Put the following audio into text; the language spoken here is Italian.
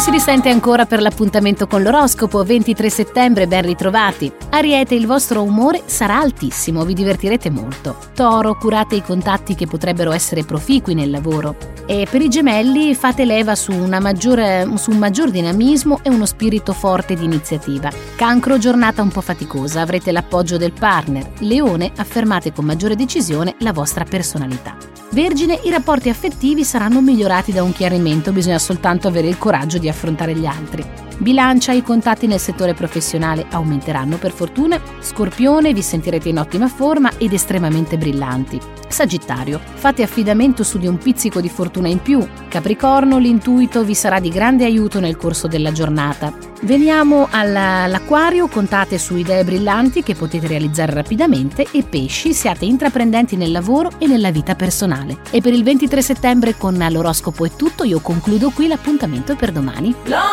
si risente ancora per l'appuntamento con l'oroscopo, 23 settembre, ben ritrovati. Ariete, il vostro umore sarà altissimo, vi divertirete molto. Toro, curate i contatti che potrebbero essere proficui nel lavoro. E per i Gemelli fate leva su un maggior dinamismo e uno spirito forte di iniziativa. Cancro, giornata un po' faticosa, avrete l'appoggio del partner. Leone, affermate con maggiore decisione la vostra personalità. Vergine, i rapporti affettivi saranno migliorati da un chiarimento, bisogna soltanto avere il coraggio di affrontare gli altri. Bilancia, i contatti nel settore professionale aumenteranno per fortuna. Scorpione, vi sentirete in ottima forma ed estremamente brillanti. Sagittario, fate affidamento su di un pizzico di fortuna in più. Capricorno, l'intuito vi sarà di grande aiuto nel corso della giornata. Veniamo all'Acquario, contate su idee brillanti che potete realizzare rapidamente. E Pesci, siate intraprendenti nel lavoro e nella vita personale. E per il 23 settembre con l'oroscopo è tutto, io concludo qui, l'appuntamento è per domani.